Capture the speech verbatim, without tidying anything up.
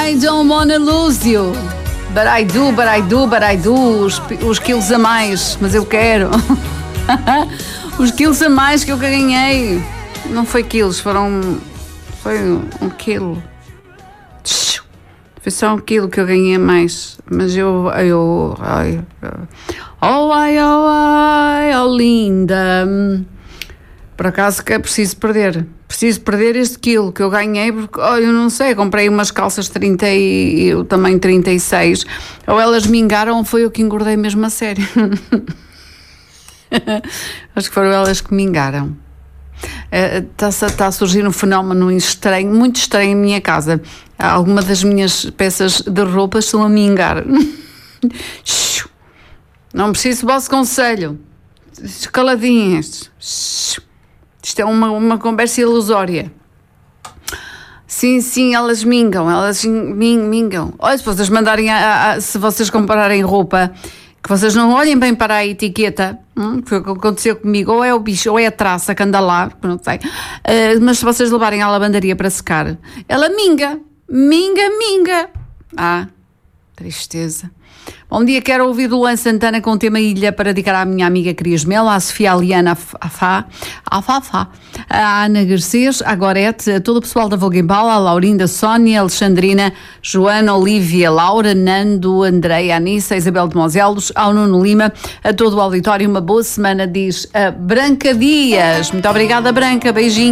I don't wanna lose you. But I do, but I do, but I do. Os, os quilos a mais, mas eu quero. Os quilos a mais que eu ganhei. Não foi quilos, foram... Foi um quilo. Foi só um quilo que eu ganhei a mais. Mas eu... eu ai, oh, ai, oh, ai, oh, linda. Por acaso que é preciso perder. Preciso perder este quilo que eu ganhei, porque, olha, eu não sei, comprei umas calças trinta e o tamanho trinta e seis, ou elas me engaram ou foi eu que engordei mesmo a sério. Acho que foram elas que me engaram. Está tá a surgir um fenómeno estranho, muito estranho em minha casa. Algumas das minhas peças de roupa estão a me engar. Não preciso do vosso conselho. Caladinhas. Isto é uma, uma conversa ilusória. Sim, sim, elas mingam, elas mingam. Olha, se vocês mandarem, a, a, se vocês comprarem roupa, que vocês não olhem bem para a etiqueta, hum, foi o que aconteceu comigo, ou é o bicho, ou é a traça que anda lá, não sei, uh, mas se vocês levarem à lavandaria para secar, ela minga, minga, minga. Ah, tristeza. Bom dia, quero ouvir do Luan Santana com o tema Ilha para dedicar à minha amiga Cris Melo, à Sofia Aliana Afá, à Fafá, à Ana Garcês, à Gorete, a todo o pessoal da Voguembal, à Laurinda, Sónia, Alexandrina, Joana, Olívia, Laura, Nando, Andreia, Anissa, Isabel de Moselos, ao Nuno Lima, a todo o auditório, uma boa semana, diz a Branca Dias. Muito obrigada, Branca, beijinho.